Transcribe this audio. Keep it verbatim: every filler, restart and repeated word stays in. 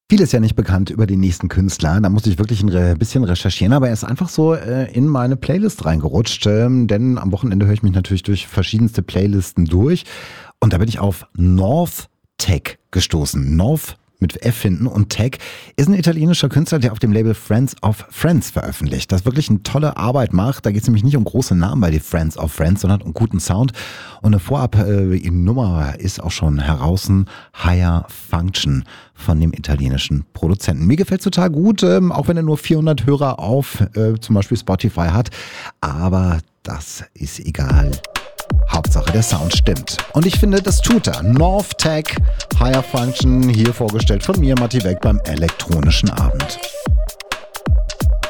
Viel ist ja nicht bekannt über den nächsten Künstler. Da musste ich wirklich ein re- bisschen recherchieren, aber er ist einfach so äh, in meine Playlist reingerutscht. Ähm, denn am Wochenende höre ich mich natürlich durch verschiedenste Playlisten durch. Und da bin ich auf North Tech gestoßen. North mit F hinten und Tech ist ein italienischer Künstler, der auf dem Label Friends of Friends veröffentlicht. Das wirklich eine tolle Arbeit macht. Da geht es nämlich nicht um große Namen bei den Friends of Friends, sondern um guten Sound. Und eine Vorab-Nummer äh, ist auch schon heraus, Higher Function von dem italienischen Produzenten. Mir gefällt es total gut, ähm, auch wenn er nur vierhundert Hörer auf äh, zum Beispiel Spotify hat. Aber das ist egal. Hauptsache der Sound stimmt. Und ich finde, das tut er. North Tech, Higher Function, hier vorgestellt von mir, Matti Weg beim elektronischen Abend.